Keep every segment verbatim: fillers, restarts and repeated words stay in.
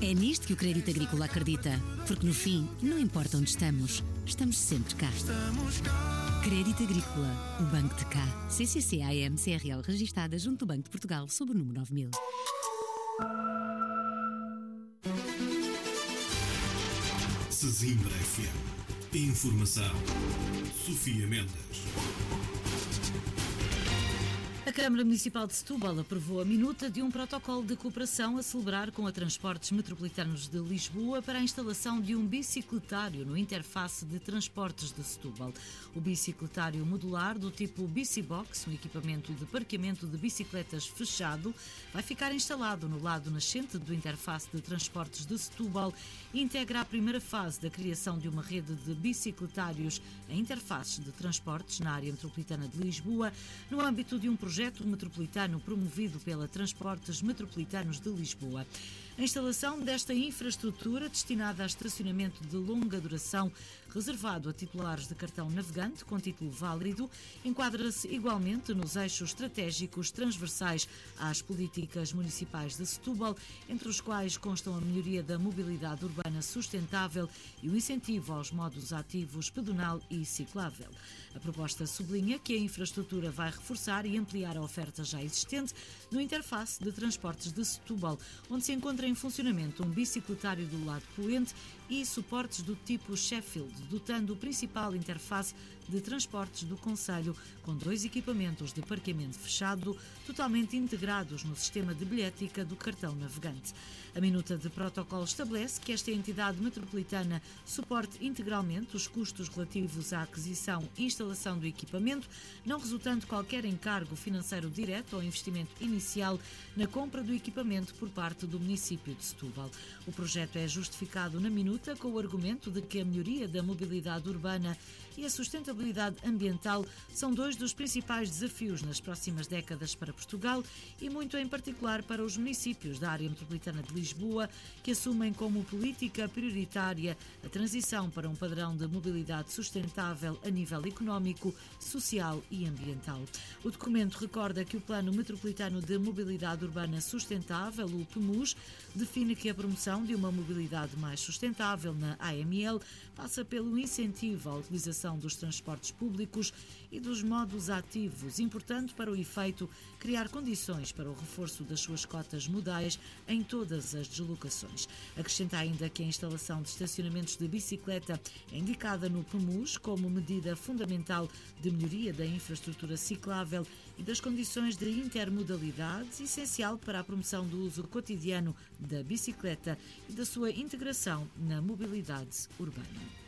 É nisto que o Crédito Agrícola acredita, porque no fim, não importa onde estamos, estamos sempre cá. Crédito Agrícola, o Banco de Cá. C C C A M C R L registada junto do Banco de Portugal sob o número nove mil. Sesimbra F M. Informação. Sofia Mendes. A Câmara Municipal de Setúbal aprovou a minuta de um protocolo de cooperação a celebrar com a Transportes Metropolitanos de Lisboa para a instalação de um bicicletário no interface de transportes de Setúbal. O bicicletário modular do tipo Bicibox, um equipamento de parqueamento de bicicletas fechado, vai ficar instalado no lado nascente do interface de transportes de Setúbal e integra a primeira fase da criação de uma rede de bicicletários em interfaces de transportes na área metropolitana de Lisboa, no âmbito de um projeto projeto metropolitano promovido pela Transportes Metropolitanos de Lisboa. A instalação desta infraestrutura, destinada a estacionamento de longa duração, reservado a titulares de cartão navegante com título válido, enquadra-se igualmente nos eixos estratégicos transversais às políticas municipais de Setúbal, entre os quais constam a melhoria da mobilidade urbana sustentável e o incentivo aos modos ativos pedonal e ciclável. A proposta sublinha que a infraestrutura vai reforçar e ampliar a oferta já existente no interface de transportes de Setúbal, onde se encontra em funcionamento um bicicletário do lado poente e suportes do tipo Sheffield, dotando o principal interface de transportes do concelho, com dois equipamentos de parqueamento fechado, totalmente integrados no sistema de bilhética do cartão navegante. A minuta de protocolo estabelece que esta entidade metropolitana suporte integralmente os custos relativos à aquisição e instalação do equipamento, não resultando qualquer encargo financeiro direto ou investimento inicial na compra do equipamento por parte do município de Setúbal. O projeto é justificado na minuta com o argumento de que a melhoria da mobilidade urbana e a sustentabilidade ambiental são dois dos principais desafios nas próximas décadas para Portugal e muito em particular para os municípios da área metropolitana de Lisboa, que assumem como política prioritária a transição para um padrão de mobilidade sustentável a nível económico, social e ambiental. O documento recorda que o Plano Metropolitano de Mobilidade Urbana Sustentável, o P M U S, define que a promoção de uma mobilidade mais sustentável na A M L passa pelo incentivo à utilização dos transportes públicos e dos modos ativos, importante para o efeito criar condições para o reforço das suas cotas modais em todas as deslocações. Acrescenta ainda que a instalação de estacionamentos de bicicleta é indicada no P M U S como medida fundamental de melhoria da infraestrutura ciclável e das condições de intermodalidade, essencial para a promoção do uso cotidiano da bicicleta e da sua integração na mobilidade urbana.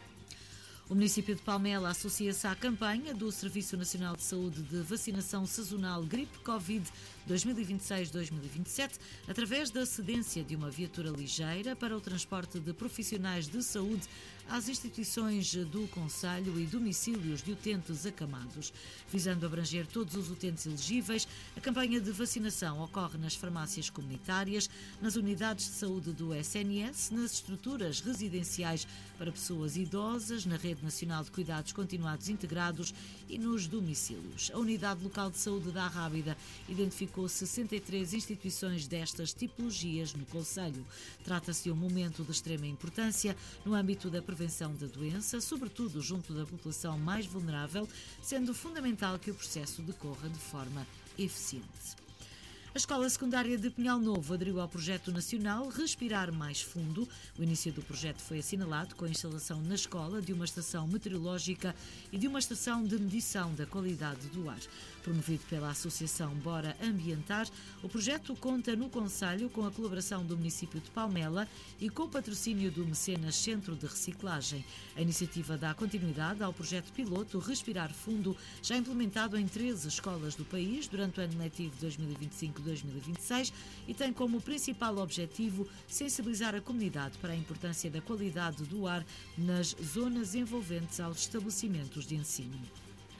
O município de Palmela associa-se à campanha do Serviço Nacional de Saúde de Vacinação Sazonal Gripe Covid dois mil e vinte e seis a dois mil e vinte e sete, através da cedência de uma viatura ligeira para o transporte de profissionais de saúde às instituições do concelho e domicílios de utentes acamados. Visando abranger todos os utentes elegíveis, a campanha de vacinação ocorre nas farmácias comunitárias, nas unidades de saúde do S N S, nas estruturas residenciais para pessoas idosas, na rede nacional de cuidados continuados integrados e nos domicílios. A Unidade Local de Saúde da Arrábida identificou sessenta e três instituições destas tipologias no concelho. Trata-se de um momento de extrema importância no âmbito da prevenção da doença, sobretudo junto da população mais vulnerável, sendo fundamental que o processo decorra de forma eficiente. A Escola Secundária de Pinhal Novo aderiu ao projeto nacional Respirar Mais Fundo. O início do projeto foi assinalado com a instalação na escola de uma estação meteorológica e de uma estação de medição da qualidade do ar. Promovido pela Associação Bora Ambientar, o projeto conta no concelho com a colaboração do município de Palmela e com o patrocínio do Mecenas Centro de Reciclagem. A iniciativa dá continuidade ao projeto piloto Respirar Fundo, já implementado em treze escolas do país durante o ano letivo dois mil e vinte e cinco a dois mil e vinte e seis e tem como principal objetivo sensibilizar a comunidade para a importância da qualidade do ar nas zonas envolventes aos estabelecimentos de ensino.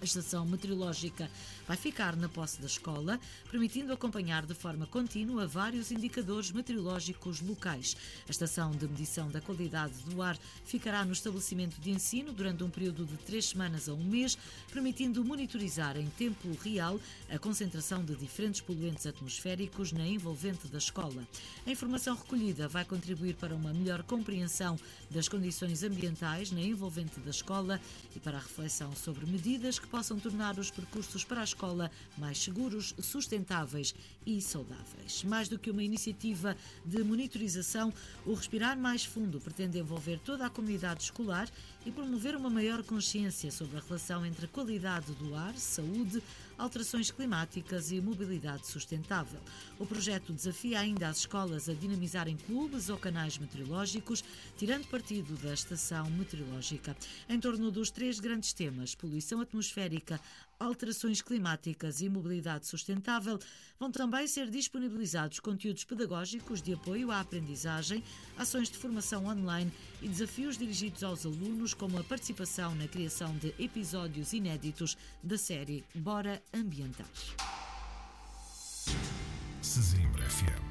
A estação meteorológica vai ficar na posse da escola, permitindo acompanhar de forma contínua vários indicadores meteorológicos locais. A estação de medição da qualidade do ar ficará no estabelecimento de ensino durante um período de três semanas a um mês, permitindo monitorizar em tempo real a concentração de diferentes poluentes atmosféricos na envolvente da escola. A informação recolhida vai contribuir para uma melhor compreensão das condições ambientais na envolvente da escola e para a reflexão sobre medidas que possam tornar os percursos para a escola mais seguros, sustentáveis e saudáveis. Mais do que uma iniciativa de monitorização, o Respirar Mais Fundo pretende envolver toda a comunidade escolar e promover uma maior consciência sobre a relação entre a qualidade do ar, saúde, alterações climáticas e mobilidade sustentável. O projeto desafia ainda as escolas a dinamizarem clubes ou canais meteorológicos, tirando partido da estação meteorológica. Em torno dos três grandes temas, poluição atmosférica, alterações climáticas e mobilidade sustentável, vão também ser disponibilizados conteúdos pedagógicos de apoio à aprendizagem, ações de formação online e desafios dirigidos aos alunos, como a participação na criação de episódios inéditos da série Bora Ambientar. Sesimbra F M.